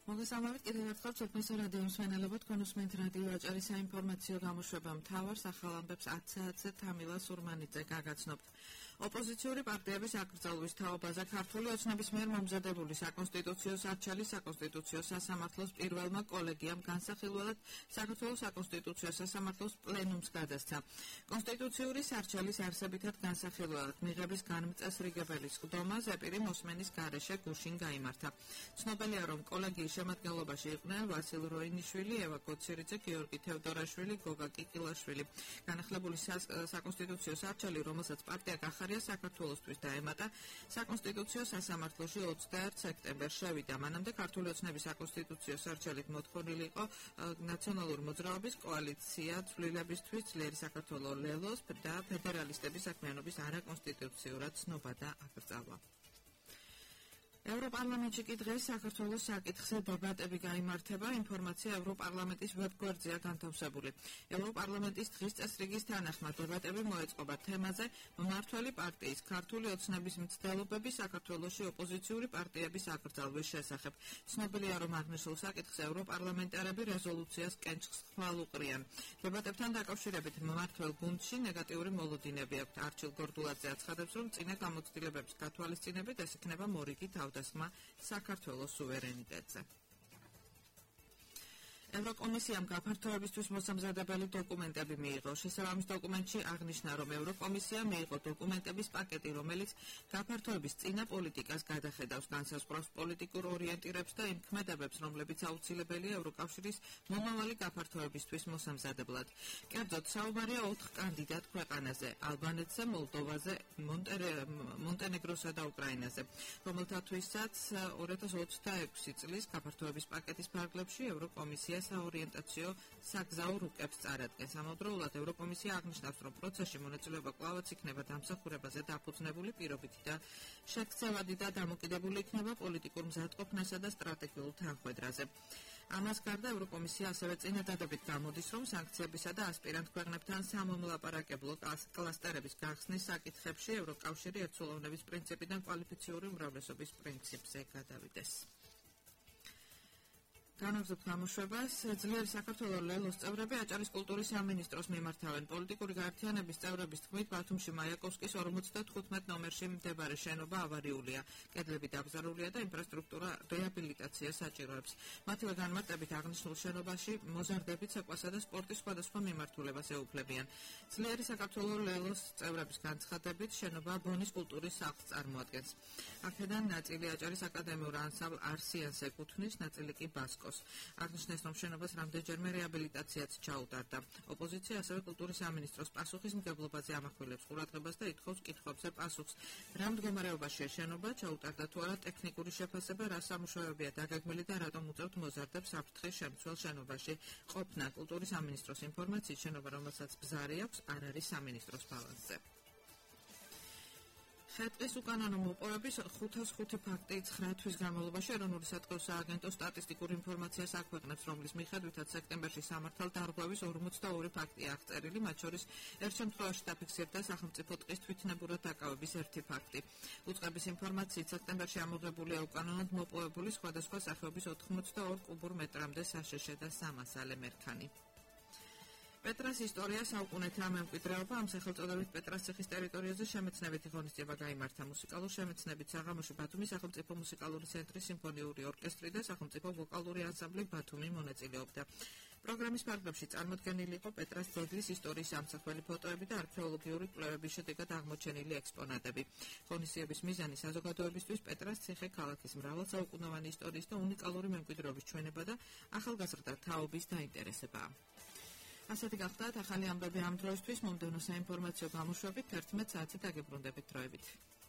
მოგესალმებით კიდევ ერთხელ ცოდნის რადიო მსმენელებო, თქვენ უსმენთ რადიო აჭარის საინფორმაციო გამოშვება მთავარს ახალ ამბებს 10 საათზე თამილა სურმანიძე გაგაცნობთ. ოპოზიციური პარტიების აკრძალვის თაობაზე ქართული ოცნების მიერ მომზადებული საკონსტიტუციო სარჩელი საკონსტიტუციო სასამართლოს პირველმა კოლეგიამ განსახილველად საქართველოს საკონსტიტუციო სასამართლოს პლენუმს გადასცა. კონსტიტუციური სარჩელის არსებითად განსახილველად მიღების განმწესრიგებელი სხდომა ზეპირი მოსმენის გარეშე გუშინ გაიმართა. ცნობილია, რომ კოლეგიის შემადგენლობაში იყვნენ ვასილ როინიშვილი, ევა კოცირიძე, გიორგი თევდორაშვილი, გოგა კიკილაშვილი. განახლებული საკონსტიტუციო სარჩელი, რომელსაც პარტია გახარია საქართველოსთვის დაემატა, საკონსტიტუციო სასამართლოში 21 სექტემბერს შევიდა. მანამდე ქართული ოცნების საკონსტიტუციო სარჩელით მოთხოვნილი იყო ნაციონალური მოძრაობის კოალიცია ცვლილებისთვის ძლიერი საქართველო ლელოს და ფედერალისტების საქმიანობის არაკონსტიტუციურად ცნობა და აკრძალვა. ევროპარლამენტში კი დღეს საქართველოს საკითხზე დებატები გაიმართება. ინფორმაცია ევროპარლამენტის ვებგვერდზეა განთავსებული. ევროპარლამენტის დღის წესრიგის თანახმად დებატები მოეწყობა თემაზე მმართველი პარტიის ქართული ოცნების მცდელობები საქართველოში ოპოზიციური პარტიების აკრძალვის შესახებ. ცნობილია, რომ აღნიშნულ საკითხზე ევროპარლამენტარები რეზოლუციას კენჭს ხვალუყრიან. დებატებთან დაკავშირებით მმართველ გუნდში ნეგატიური მოლოდინები აქვთ. არჩილ გორდულაძე აცხადებს, რომ წინა გამოცდილებების გათვალისწინებით ეს იქნება მორიგი თავდასხმა საქართველოს სუვერენიტეტზე. ევროკომისიამ გაფართოებისთვის მოსამზადებელი დოკუმენტები მიიღო. შესაბამის დოკუმენტში აღნიშნა, რომ ევროკომისია მიიღო დოკუმენტების პაკეტი, რომელიც გაფართოების წინა პოლიტიკას გადახედავს, განსაზღვრავს პოლიტიკურ ორიენტირებს და იმ ქმედებებს, რომლებიც აუცილებელია ევროკავშირის მომავალი გაფართოებისთვის მოსამზადებლად. კერძოდ, საუბარია 4 კანდიდატ ქვეყანაზე: ალბანეთზე, მოლდოვაზე, მონტენეგროსა და უკრაინაზე, რომელთათვისაც 2026 წლის გაფართოების პაკეტის ფარგლებში ევროკომისია საორიენტაციო საგზაო რუკებს წარადგენს. ამავდროულად ევროკომისია აღნიშნავს, რომ პროცესში მონაწილეობა კვლავაც იქნება დამსახურებაზე დაფუძნებული პირობითი და შექცევადი და დამოკიდებული იქნება პოლიტიკურ მზადყოფნასა და სტრატეგიულ თანხმედრაზე. ამას გარდა ევროკომისია ასევე წინადადებით გამოდის, რომ სანქციებისა და ასპირანტ ქვეყნებთან სამომლაპარაკებლო კლასტერების გახსნის საკითხებში ევროკავშირი ერთსულოვნების პრინციპიდან კვალიფიციური უმრავლესობის პრინციპზე გადავიდეს. განაგზობთ გამოშვებას. ძლიერი საქართველო ლელოს წევრები აჭარის კულტურის სამინისტროს მიმართავენ. პოლიტიკური გაერთიანების წევრების თქმით, ბათუმში მაიაკოვსკის 55 ნომერში მდებარე შენობა ავარიულია. კედლები დაბზარულია და ინფრასტრუქტურა რეაბილიტაცია საჭიროებს. მათივე განმარტებით აღნიშნულ შენობაში მოზარდები ცეკვასა და სპორტის სხვადასხვა მიმართულებას ეუფლებიან. ძლიერი საქართველო ლელოს წევრების განცხადებით, შენობა ბონის კულტურის სახლს წარმოადგენს. აქედან ნაწილი აჭარის აკადემიურ ანსამბლ არსიანს ეკუთვნის, ნაწილი კი ბასკოს. აღნიშნეს, რომ შენობას რამდენჯერმე რეაბილიტაციაც ჩაუტარდა. ოპოზიცია ასევე კულტურის სამინისტროს პასუხისმგებლობაზე ამახვილებს ყურადღებას და ითხოვს კითხვებზე პასუხს. რა მდგომარეობაშია შენობა, ჩაუტარდა თუ არა ტექნიკური შეფასება, რა სამუშაოებია დაგეგმილი და რატომ უწევთ მოზარდებს საფრთხის შემცველ შენობაში ყოფნა. კულტურის სამინისტროს ინფორმაციით, შენობა, რომელსაც ბზარი აქვს, არ არის სამინისტროს ბალანსზე. ხე-ტყის უკანონო მოპოვების 505 ფაქტი 9 თვის განმავლობაში ეროვნული სატყეო სააგენტო სტატისტიკურ ინფორმაციას აქვეყნებს, რომლის მიხედვითაც სექტემბერში სამართალდარღვევის 42 ფაქტია აღწერილი, მათ შორის ერთ შემთხვევაში დაფიქსირდა სახელმწიფო ტყის თვითნებურად დაკავების 1 ფაქტი. უწყების ინფორმაციით, სექტემბერში ამოღებულია უკანონოდ მოპოვებული სხვადასხვა სახეობის 82 კუბურ მეტრამდე საშეშე და სამასალე მერქანი. პეტრას ისტორია საუკუნეთა მემკვიდრეობა. ამ სახელწოდებით პეტრას ციხის ტერიტორიაზე შემეცნებითი ღონისძიება გაიმართა. მუსიკალურ შემეცნებით საღამოში ბათუმის სახელმწიფო მუსიკალური ცენტრის სიმფონიური ორკესტრი და სახელმწიფო ვოკალური ანსამბლი ბათუმი მონაწილეობდა. პროგრამის ფარგლებში წარმოდგენილი იყო პეტრას ძეგლის ისტორიის ამსახველი ფოტოები და არქეოლოგიური კვლევების შედეგად აღმოჩენილი ექსპონატები. ღონისძიების მიზანი საზოგადოებისთვის პეტრას ციხე ქალაქის მრავალსაუკუნოვანი ისტორიის და უნიკალური მემკვიდრეობის ჩვენება და ახალგაზრდა თაობის დაინტერესებაა. ასეთი გახლდათ ახალი ამბები ამ დროისთვის. მომდევნო საინფორმაციო გამოშვებით 11 საათზე დაგებრუნდებით დროებით.